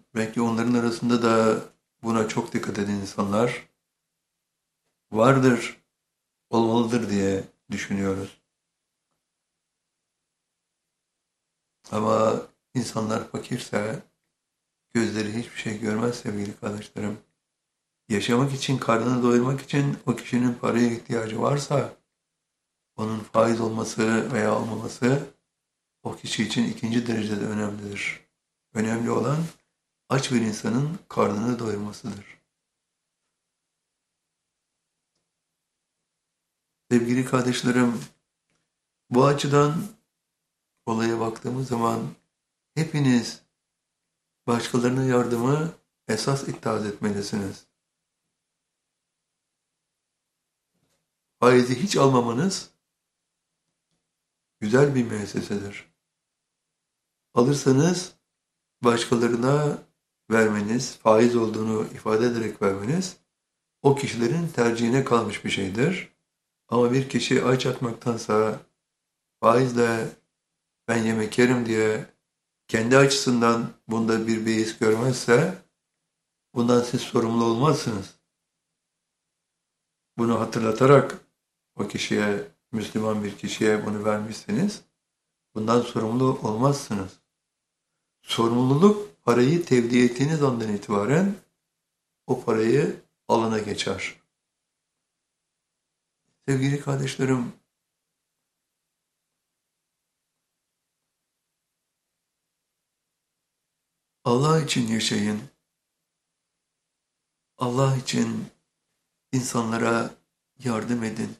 Belki onların arasında da buna çok dikkat eden insanlar vardır, olmalıdır diye düşünüyoruz. Ama insanlar fakirse, gözleri hiçbir şey görmez sevgili kardeşlerim. Yaşamak için, karnını doyurmak için o kişinin paraya ihtiyacı varsa, onun faiz olması veya olmaması o kişi için ikinci derecede önemlidir. Önemli olan aç bir insanın karnını doyurmasıdır. Sevgili kardeşlerim, bu açıdan olaya baktığımız zaman hepiniz başkalarına yardımı esas ittihaz etmelisiniz. Faizi hiç almamanız güzel bir müessesedir. Alırsanız başkalarına vermeniz, faiz olduğunu ifade ederek vermeniz o kişilerin tercihine kalmış bir şeydir. Ama bir kişi aç yatmaktansa faizle ben yemek yerim diye kendi açısından bunda bir beis görmezse bundan siz sorumlu olmazsınız. Bunu hatırlatarak o kişiye, Müslüman bir kişiye bunu vermişseniz bundan sorumlu olmazsınız. Sorumluluk parayı tevdi ettiğiniz andan itibaren o parayı alana geçer. Sevgili kardeşlerim, Allah için yaşayın. Allah için insanlara yardım edin.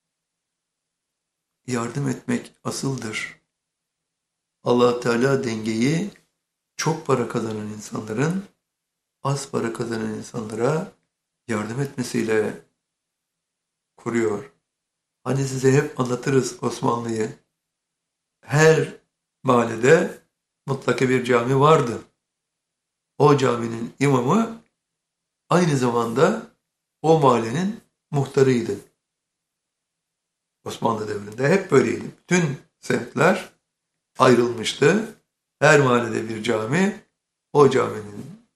Yardım etmek asıldır. Allah Teala dengeyi çok para kazanan insanların az para kazanan insanlara yardım etmesiyle kuruyor. Hani size hep anlatırız Osmanlı'yı. Her mahallede mutlaka bir cami vardı. O caminin imamı aynı zamanda o mahallenin muhtarıydı. Osmanlı devrinde hep böyleydi. Bütün semtler ayrılmıştı. Her mahallede bir cami, o caminin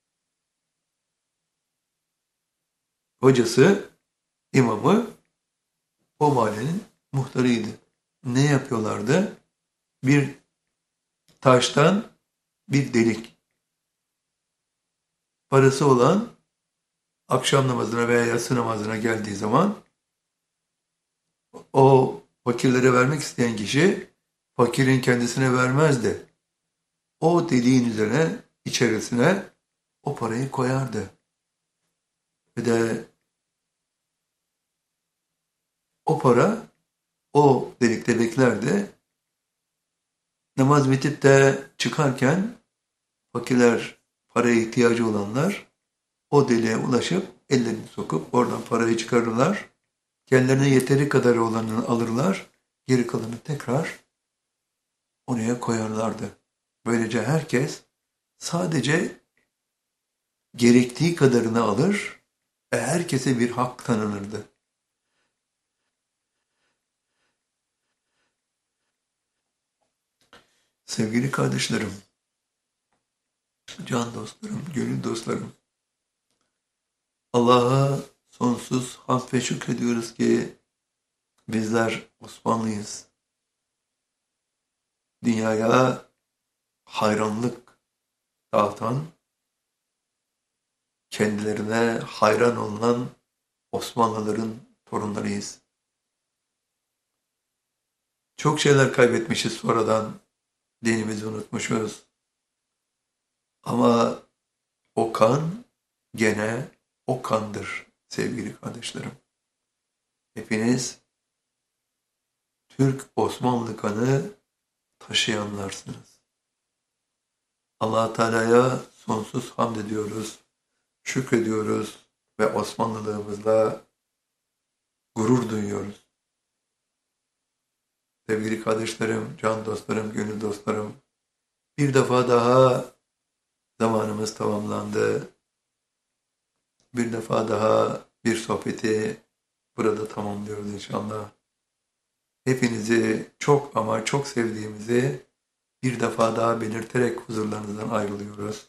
hocası, imamı o mahallenin muhtarıydı. Ne yapıyorlardı? Bir taştan bir delik. Parası olan akşam namazına veya yatsı namazına geldiği zaman o fakirlere vermek isteyen kişi fakirin kendisine vermezdi. O deliğin üzerine, içerisine o parayı koyardı. Ve de o para o delikte beklerdi. Namaz bitip de çıkarken fakirler, paraya ihtiyacı olanlar o deliğe ulaşıp ellerini sokup oradan parayı çıkarırlar. Kendilerine yeteri kadar olanını alırlar. Geri kalanı tekrar oraya koyarlardı. Böylece herkes sadece gerektiği kadarını alır ve herkese bir hak tanınırdı. Sevgili kardeşlerim, can dostlarım, gönül dostlarım, Allah'a sonsuz hamd ve şükrediyoruz ki bizler Osmanlıyız. Dünyaya hayranlık dağıtan, kendilerine hayran olunan Osmanlıların torunlarıyız. Çok şeyler kaybetmişiz sonradan, dinimizi unutmuşuz. Ama o kan gene o kandır sevgili kardeşlerim. Hepiniz Türk Osmanlı kanı taşıyanlarsınız. Allah Teala'ya sonsuz hamd ediyoruz, şükrediyoruz ve Osmanlılığımızla gurur duyuyoruz. Sevgili kardeşlerim, can dostlarım, gönül dostlarım, bir defa daha zamanımız tamamlandı. Bir defa daha bir sohbeti burada tamamlıyoruz inşallah. Hepinizi çok ama çok sevdiğimizi bir defa daha belirterek huzurlarınızdan ayrılıyoruz.